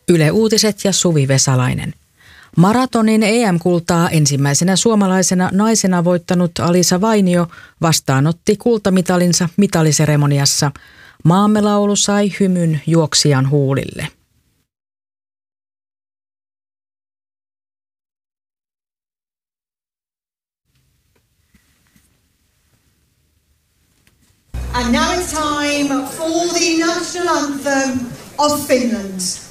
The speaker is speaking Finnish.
Yle Uutiset ja Suvi Vesalainen. Maratonin EM-kultaa ensimmäisenä suomalaisena naisena voittanut Alisa Vainio vastaanotti kultamitalinsa mitaliseremoniassa. Maamme laulu sai hymyn juoksijan huulille. And now it's time for the national anthem of Finland.